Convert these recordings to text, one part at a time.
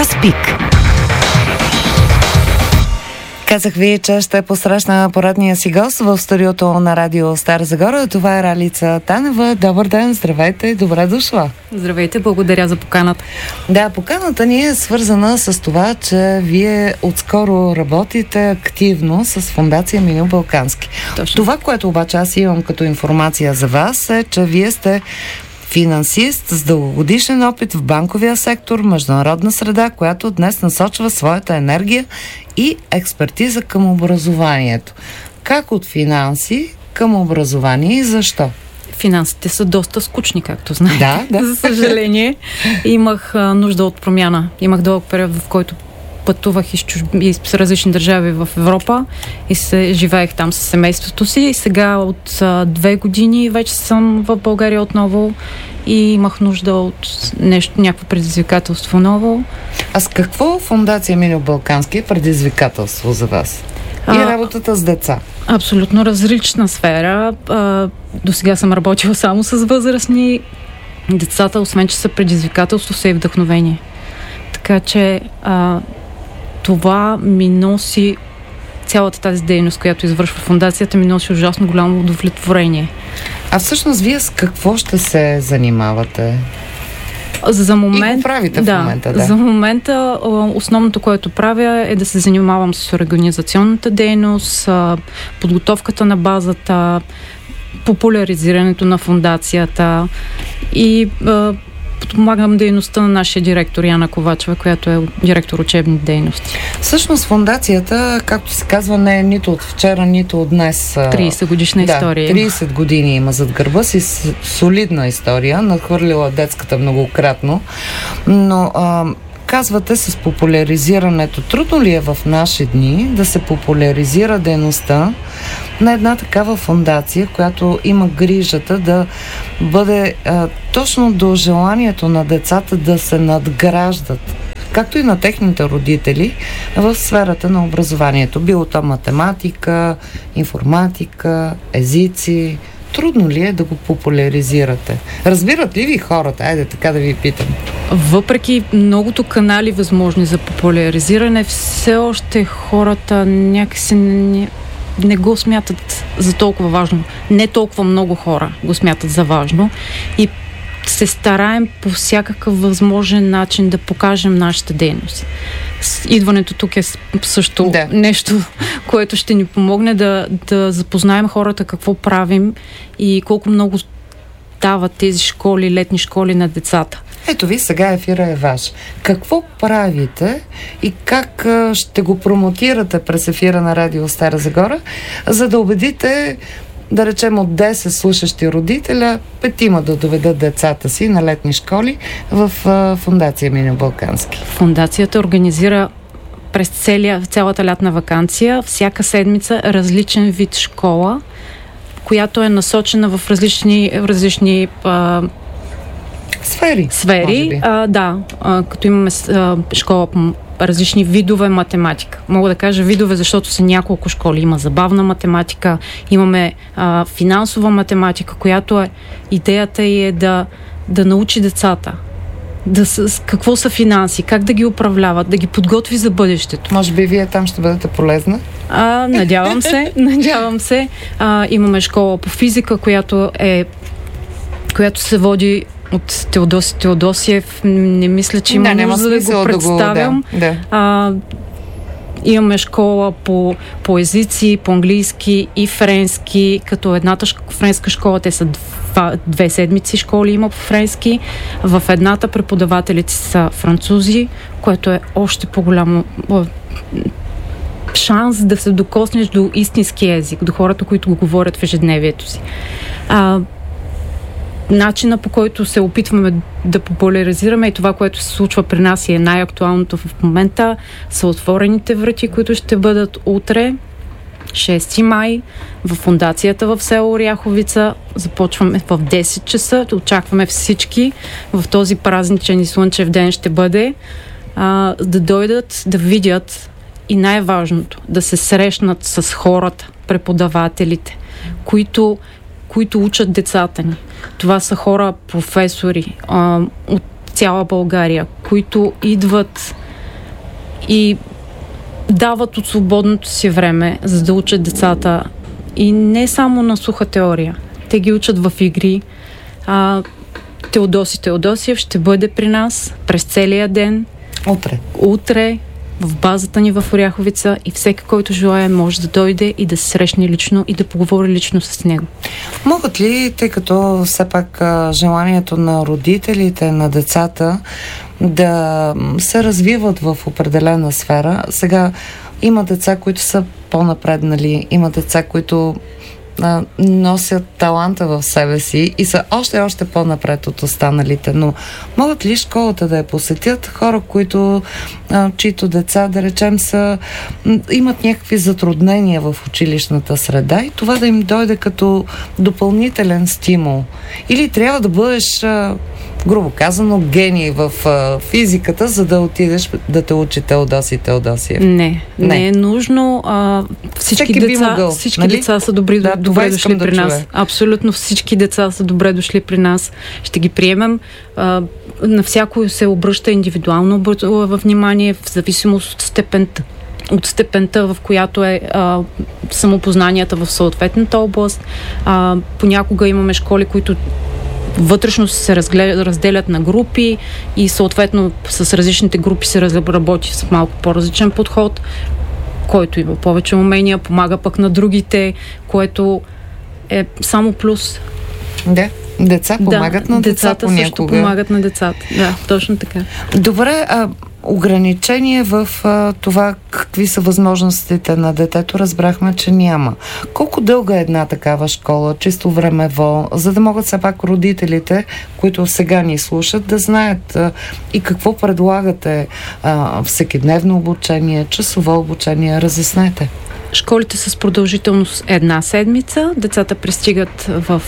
Час пик. Казах ви, че ще посрещна поредния си гост в студиото на радио Стара Загора. Това е Ралица Танева. Добър ден, здравейте и добре дошла. Здравейте, благодаря за поканата. Да, поканата ни е свързана с това, че вие отскоро работите активно с фондация Меню Балкански. Точно. Това, което обаче аз имам като информация за вас е, че вие сте финансист с дългогодишен опит в банковия сектор, международна среда, която днес насочва своята енергия и експертиза към образованието. Как от финанси към образование и защо? Финансите са доста скучни, както знаете. Да. За съжаление. Имах нужда от промяна. Имах дълъг период, в който пътувах из различни държави в Европа и живеех там с семейството си. И сега от 2 години вече съм в България отново и имах нужда от някакво предизвикателство ново. А с какво фондация Меню Балкански е предизвикателство за вас? И работата с деца? Абсолютно различна сфера. До сега съм работила само с възрастни. Децата, освен че са предизвикателство, са и вдъхновение. Така че това ми носи, цялата тази дейност, която извършва фондацията, ми носи ужасно голямо удовлетворение. А всъщност вие с какво ще се занимавате? За момент, и го правите в момента, да. За момента основното, което правя, е да се занимавам с организационната дейност, подготовката на базата, популяризирането на фондацията и подпомагам дейността на нашия директор Яна Ковачева, която е директор учебни дейности. Всъщност фондацията, както се казва, не е нито от вчера, нито от днес. 30 годишна история. 30 години има зад гърба си, солидна история, надхвърлила детската многократно, но казвате с популяризирането. Трудно ли е в наши дни да се популяризира дейността на една такава фондация, която има грижата да бъде точно до желанието на децата да се надграждат, както и на техните родители, в сферата на образованието. Било то математика, информатика, езици. Трудно ли е да го популяризирате? Разбират ли ви хората? Айде така да ви питам. Въпреки многото канали възможни за популяризиране, все още хората някакси не го смятат за толкова важно. Не толкова много хора го смятат за важно и се стараем по всякакъв възможен начин да покажем нашата дейност. Идването тук е също нещо, което ще ни помогне да запознаем хората какво правим и колко много дават тези школи, летни школи на децата. Ето ви, сега ефира е ваш. Какво правите и как ще го промотирате през ефира на радио Стара Загора, за да убедите, да речем, от 10 слушащи родителя, 5 да доведат децата си на летни школи в фондация Меню Балкански? Фондацията организира през цялата лятна ваканция, всяка седмица различен вид школа, която е насочена в различни сфери. Като имаме школа по различни видове математика. Мога да кажа видове, защото са няколко школи. Има забавна математика, имаме финансова математика, която идеята е да научи децата какво са финанси, как да ги управляват, да ги подготви за бъдещето. Може би вие там ще бъдете полезна? Надявам се. Имаме школа по физика, която се води от Теодоси Теодосиев. Не мисля, че има нужда да го представям. Имаме школа по езици, по английски и френски, като едната френска школа, те са 2 седмици школи има по френски. В едната преподавателите са французи, което е още по-голямо шанс да се докоснеш до истински език, до хората, които го говорят в ежедневието си. Начина, по който се опитваме да популяризираме и това, което се случва при нас и е най-актуалното в момента, са отворените врати, които ще бъдат утре, 6 май, в фондацията в село Оряховица. Започваме в 10 часа. Очакваме всички. В този празничен и слънчев ден ще бъде да дойдат, да видят и най-важното, да се срещнат с хората, преподавателите, които учат децата ни. Това са хора, професори от цяла България, които идват и дават от свободното си време, за да учат децата. И не само на суха теория. Те ги учат в игри. Теодоси Теодосиев ще бъде при нас през целия ден. Утре в базата ни в Оряховица и всеки, който желая, може да дойде и да се срещне лично и да поговори лично с него. Могат ли, тъй като все пак желанието на родителите, на децата да се развиват в определена сфера, сега има деца, които са по-напреднали, има деца, които носят таланта в себе си и са още по-напред от останалите, но могат ли школата да я посетят хора, които чието деца, да речем, имат някакви затруднения в училищната среда и това да им дойде като допълнителен стимул? Или трябва да бъдеш, грубо казано, гений в физиката, за да отидеш да те учи Теодосиев? Не е нужно. Всички деца са добре дошли при нас. Абсолютно всички деца са добре дошли при нас. Ще ги приемем. На всяко се обръща индивидуално внимание в зависимост от степента, в която е самопознанията в съответната област. Понякога имаме школи, които вътрешно се разделят на групи и съответно с различните групи се работи с малко по-различен подход, който има повече умения, помага пък на другите, което е само плюс. Да, деца помагат на деца понякога. Децата също помагат на децата. Да, точно така. Добре, ограничение в това какви са възможностите на детето, разбрахме, че няма. Колко дълга е една такава школа, чисто времево, за да могат все пак родителите, които сега ни слушат, да знаят и какво предлагате? Всекидневно обучение, часово обучение, разяснете. Школите с продължителност 1 седмица. Децата пристигат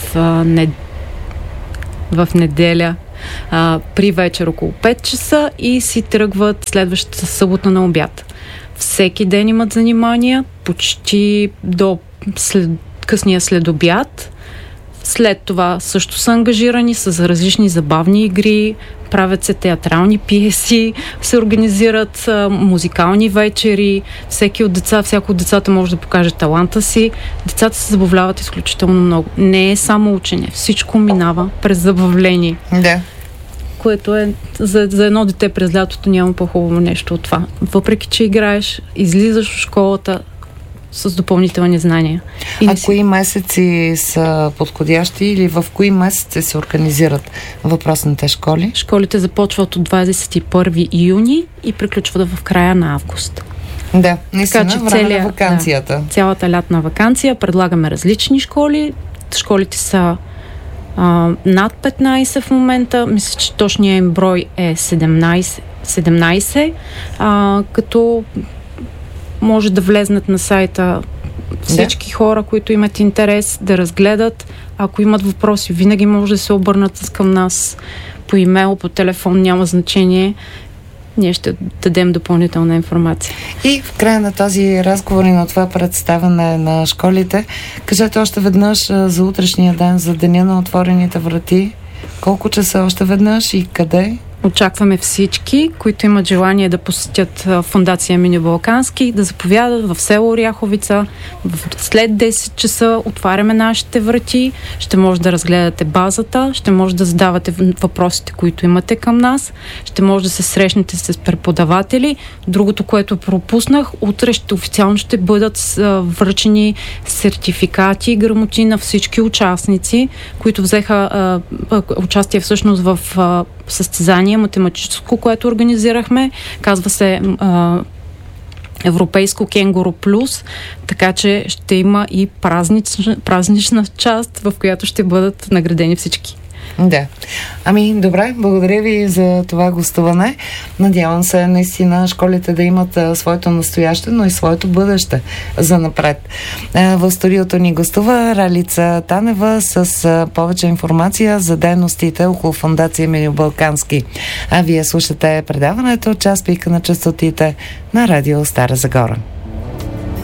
в неделя при вечер около 5 часа и си тръгват следващата събота на обяд. Всеки ден имат занимания, почти до късния следобяд. След това също са ангажирани с различни забавни игри, правят се театрални пиеси, се организират музикални вечери, всяко от децата може да покаже таланта си. Децата се забавляват изключително много. Не е само учене, всичко минава през забавление. Да. Което е за едно дете през лятото няма по-хубаво нещо от това. Въпреки че играеш, излизаш от школата с допълнителни знания. Кои месеци са подходящи или в кои месеци се организират въпросните школи? Школите започват от 21 юни и приключват в края на август. Да, наистина, време на ваканцията. Да, цялата лятна ваканция предлагаме различни школи. Школите са над 15 в момента. Мисля, че точният им брой е 17, като може да влезнат на сайта всички хора, които имат интерес, да разгледат. Ако имат въпроси, винаги може да се обърнат към нас по имейл, по телефон, няма значение. Ние ще дадем допълнителна информация. И в края на този разговор и на това представяне на школите, кажете още веднъж за утрешния ден, за деня на отворените врати. Колко часа още веднъж и къде? Очакваме всички, които имат желание да посетят Фондация Миньо Балкански, да заповядат в село Оряховица. След 10 часа отваряме нашите врати. Ще може да разгледате базата, ще може да задавате въпросите, които имате към нас, ще може да се срещнете с преподаватели. Другото, което пропуснах, утре официално ще бъдат връчени сертификати и грамоти на всички участници, които взеха участие всъщност в състезание математическо, което организирахме. Казва се Европейско Кенгуру Плюс, така че ще има и празнична част, в която ще бъдат наградени всички. Да. Добре, благодаря ви за това гостуване. Надявам се наистина школите да имат своето настояще, но и своето бъдеще за напред. В студиото ни гостува Ралица Танева с повече информация за дейностите около Фондация Миньо Балкански. Вие слушате предаването Час пика на честотите на радио Стара Загора.